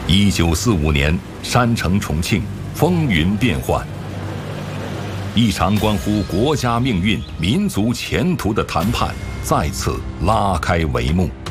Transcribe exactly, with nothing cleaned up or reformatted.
一九四五年，山城重庆，风云变幻。一场关乎国家命运、民族前途的谈判再次拉开帷幕。